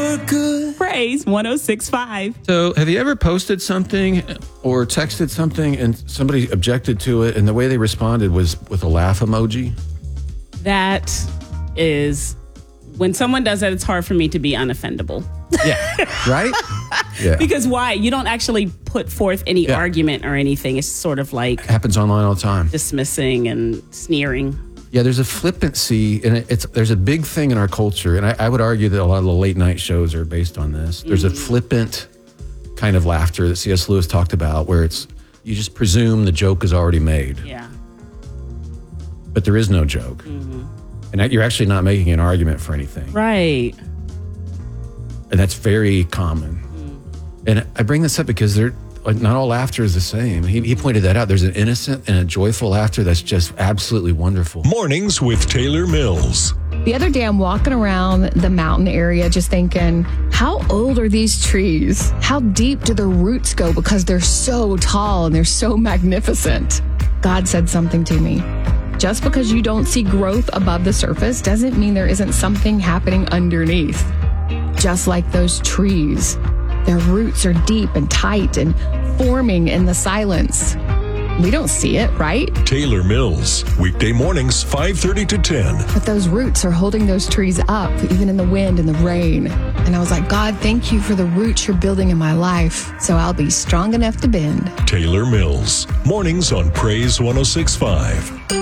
for good. Praise 106.5. So, have you ever posted something or texted something and somebody objected to it, and the way they responded was with a laugh emoji? That is, when someone does that, it's hard for me to be unoffendable. Yeah. Right? Yeah. Because why? You don't actually put forth any argument or anything. It's sort of like Happens online all the time. dismissing and sneering. Yeah, there's a flippancy, and there's a big thing in our culture, and I would argue that a lot of the late night shows are based on this. There's a flippant kind of laughter that C.S. Lewis talked about, where you just presume the joke is already made. Yeah. But there is no joke. And you're actually not making an argument for anything. Right. And that's very common. And I bring this up because not all laughter is the same. He pointed that out. There's an innocent and a joyful laughter that's just absolutely wonderful. Mornings with Taylor Mills. The other day, I'm walking around the mountain area just thinking, how old are these trees? How deep do their roots go? Because they're so tall and they're so magnificent. God said something to me. Just because you don't see growth above the surface doesn't mean there isn't something happening underneath. Just like those trees, their roots are deep and tight and forming in the silence. We don't see it, right? Taylor Mills, weekday mornings, 5:30 to 10. But those roots are holding those trees up, even in the wind and the rain. And I was like, God, thank you for the roots you're building in my life, so I'll be strong enough to bend. Taylor Mills, mornings on Praise 106.5.